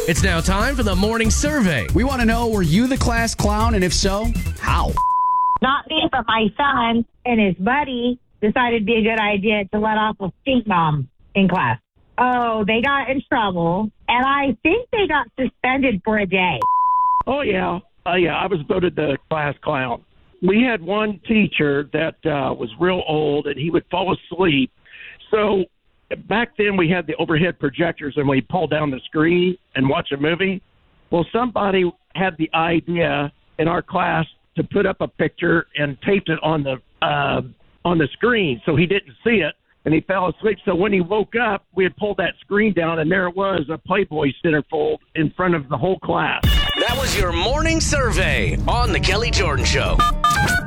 It's now time for the morning survey. We want to know, were you the class clown? And if so, how? Not me, but my son and his buddy decided it'd be a good idea to let off a stink bomb in class. Oh, they got in trouble, and I think they got suspended for a day. Oh, yeah. I was voted the class clown. We had one teacher that was real old, and he would fall asleep. So back then we had the overhead projectors, and we pulled down the screen and watch a movie. Well, somebody had the idea in our class to put up a picture and taped it on the screen, so he didn't see it, and he fell asleep. So when he woke up, we had pulled that screen down, and there it was, a Playboy centerfold in front of the whole class. That was your morning survey on The Kelly Jordan Show.